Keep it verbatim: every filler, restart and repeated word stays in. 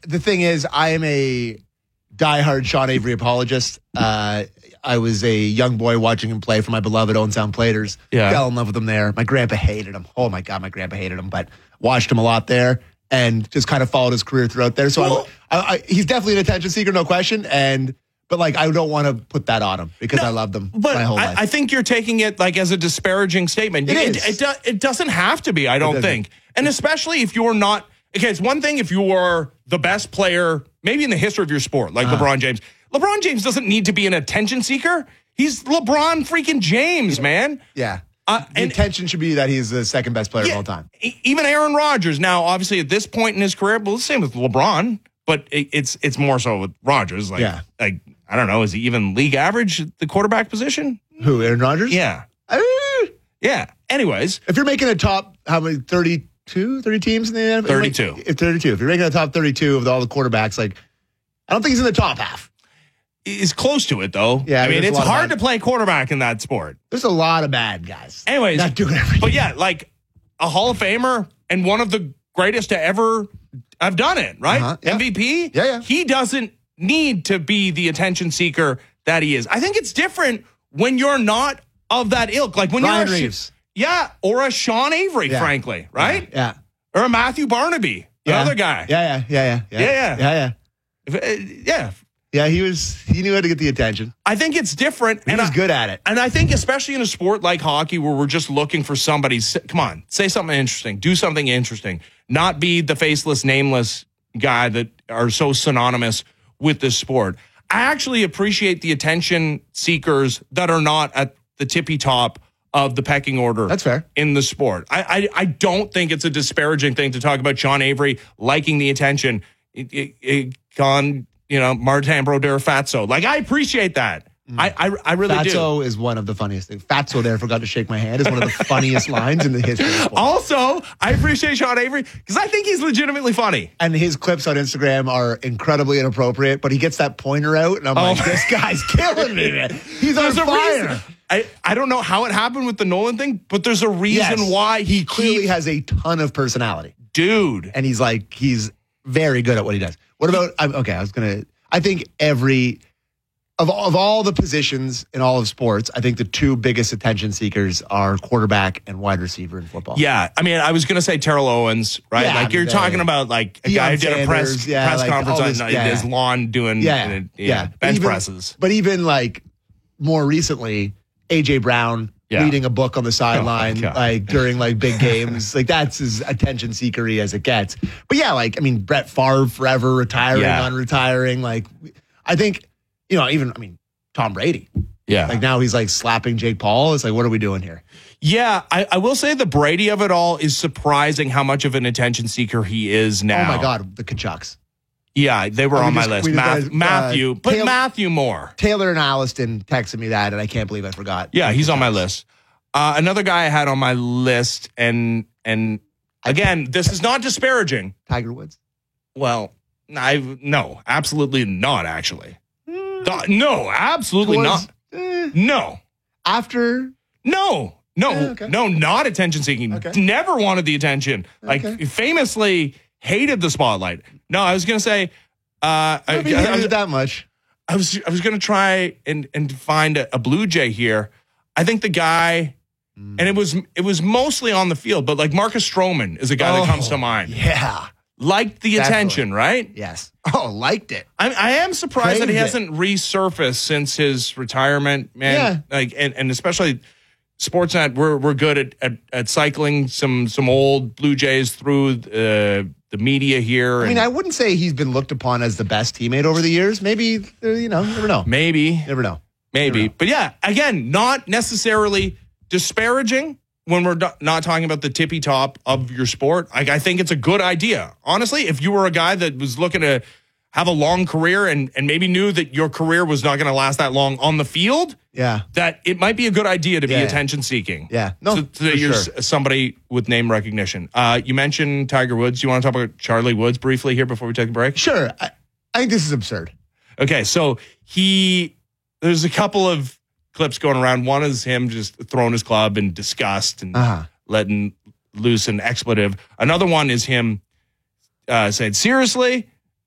the thing is, I am a diehard Sean Avery apologist. Uh, I was a young boy watching him play for my beloved Owen Sound Platers. Yeah. Fell in love with him there. My grandpa hated him. Oh, my God, my grandpa hated him, but watched him a lot there and just kind of followed his career throughout there. So Well, I, I, I, he's definitely an attention seeker, no question. And But, like, I don't want to put that on him because No, I loved him But my whole I, life. I think you're taking it like as a disparaging statement. It it, is. It, do, it doesn't have to be, I don't doesn't. think. And especially if you're not, okay, it's one thing if you are the best player, maybe in the history of your sport, like Uh-huh. LeBron James. LeBron James doesn't need to be an attention seeker. He's LeBron freaking James, man. yeah. Uh, The and intention should be that he's the second best player yeah, of all time. e- even Aaron Rodgers. Now, obviously, at this point in his career, well, the same with LeBron, but it, it's it's more so with Rodgers. Like, Yeah. like I don't know, is he even league average at the quarterback position? Who, Aaron Rodgers? Yeah, Uh, yeah. Anyways, If you're making a top, how many, thirty-two, thirty teams in the N F L? thirty-two. If thirty-two. If you're making a top thirty-two of all the quarterbacks, like, I don't think he's in the top half. is close to it though. Yeah, I mean, there's a it's lot of hard bad- to play quarterback in that sport. There's a lot of bad guys. Anyways, Not doing everything. but yeah, like a Hall of Famer and one of the greatest to ever have done it, right? Uh-huh, yeah. M V P. Yeah, yeah. He doesn't need to be the attention seeker that he is. I think it's different when you're not of that ilk, like when Ryan you're a Sh- Reeves. yeah, or a Sean Avery, Yeah. frankly, right? Yeah. Or a Matthew Barnaby, Yeah. another guy. Yeah, yeah, yeah, yeah. Yeah, yeah. Yeah, yeah. If- uh, yeah. Yeah, he was, he knew how to get the attention. I think it's different. He and was I- good at it. And I think especially in a sport like hockey where we're just looking for somebody, s- come on, say something interesting, do something interesting, not be the faceless, nameless guy that are so synonymous with this sport. I actually appreciate the attention seekers that are not at the tippy top of the pecking order. That's fair. In the sport. I, I, I don't think it's a disparaging thing to talk about Sean Avery liking the attention. It, it, it gone, you know, Martin Brodeur Fatso. Like, I appreciate that. I, I I really do. Fatso is one of the funniest things. Fatso there forgot to shake my hand is one of the funniest lines in the history of sport. Also, I appreciate Sean Avery because I think he's legitimately funny. And his clips on Instagram are incredibly inappropriate, but he gets that pointer out, and I'm like, Oh. this guy's killing me, man. He's on There's a fire. reason. I, I don't know how it happened with the Nolan thing, but there's a reason Yes. why he Clearly keep- has a ton of personality. dude. And he's like, he's very good at what he does. What about, I'm, okay, I was going to, I think every, of, of all the positions in all of sports, I think the two biggest attention seekers are quarterback and wide receiver in football. Yeah, I mean, I was gonna say Terrell Owens, right? Yeah, like you're they- talking about like a guy who Deion did a press Sanders, yeah, press like conference all on this- uh, yeah. his lawn doing Yeah, uh, yeah. yeah, But bench even- presses. But even like more recently, A J Brown Yeah. reading a book on the sideline, God. like during like big games, like that's as attention seekery as it gets. But yeah, like I mean, Brett Favre forever retiring, Yeah. unretiring. Like I think you know, even I mean, Tom Brady. Yeah, Like now he's like slapping Jake Paul. It's like, what are we doing here? yeah. I, I will say the Brady of it all is surprising how much of an attention seeker he is now. Oh my God, the Kachucks. Yeah, they were Oh, we on my just- list. we just Math- got, uh, Matthew, but Taylor- Matthew more. Taylor and Alliston texted me that, and I can't believe I forgot. Yeah, he's on my Kachucks. list. Uh, another guy I had on my list, and and again, this is not disparaging. Tiger Woods. Well, I no, absolutely not. Actually, Th- no, absolutely Towards- not. eh, No, after no, no, Yeah, okay. no, not attention seeking. Okay. Never wanted the attention. Like Okay. famously hated the spotlight. No, I was gonna say. Uh, I, I mean, I, I was, that much. I was I was gonna try and and find a, a Blue Jay here. I think the guy, and it was it was mostly on the field, but like Marcus Stroman is a guy that comes to mind. Yeah. Liked the Definitely. attention, right? Yes. Oh, liked it. I, I am surprised that he Craved it. hasn't resurfaced since his retirement, man. Like, and, and especially Sportsnet, we're we're good at, at at cycling some some old Blue Jays through uh, the media here. I mean, and I wouldn't say he's been looked upon as the best teammate over the years. Maybe, uh, you know, you never know. maybe, Never know. maybe, Never know. but yeah, again, not necessarily disparaging when we're do- not talking about the tippy top of your sport. Like, I think it's a good idea, honestly. If you were a guy that was looking to have a long career and and maybe knew that your career was not going to last that long on the field, Yeah. that it might be a good idea to be Yeah. attention seeking. Yeah. No, so, so that for you're sure. s- somebody with name recognition. Uh, you mentioned Tiger Woods. You want to talk about Charlie Woods briefly here before we take a break? Sure. I, I think this is absurd. Okay, so he there's a couple of clips going around. One is him just throwing his club in disgust and Uh-huh. letting loose an expletive. Another one is him uh, saying, "Seriously."